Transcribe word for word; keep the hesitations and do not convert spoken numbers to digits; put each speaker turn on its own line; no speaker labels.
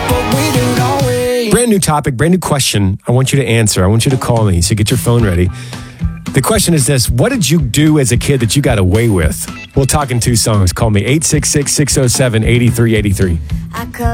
but we don't always.
Brand new topic, brand new question. I want you to answer. I want you to call me. So get your phone ready. The question is this: what did you do as a kid that you got away with? We'll talk in two songs. Call me eight six six, six oh seven, eight three eight three.